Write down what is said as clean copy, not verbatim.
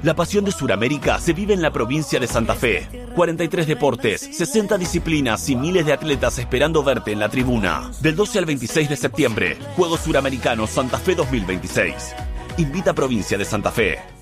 La pasión de Sudamérica se vive en la provincia de Santa Fe. 43 deportes, 60 disciplinas y miles de atletas esperando verte en la tribuna. Del 12 al 26 de septiembre, Juegos Suramericanos Santa Fe 2026. Invita Provincia de Santa Fe.